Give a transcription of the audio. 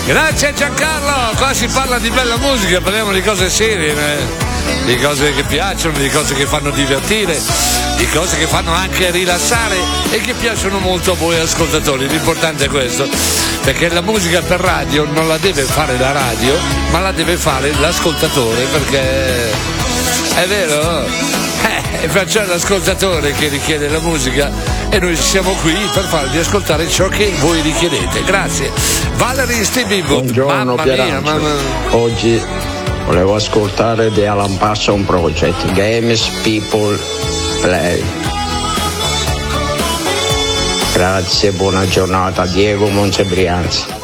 Grazie Giancarlo, qua si parla di bella musica, parliamo di cose serie, di cose che piacciono, di cose che fanno divertire, di cose che fanno anche rilassare e che piacciono molto a voi ascoltatori. L'importante è questo, perché la musica per radio non la deve fare la radio, ma la deve fare l'ascoltatore, perché è vero, e perciò è l'ascoltatore che richiede la musica e noi siamo qui per farvi ascoltare ciò che voi richiedete. Grazie. Valerie Stevie. Buongiorno Pierangelo. Oggi volevo ascoltare The Alan Parsons Project, Games People Play. Grazie, buona giornata. Diego Montebrianzi.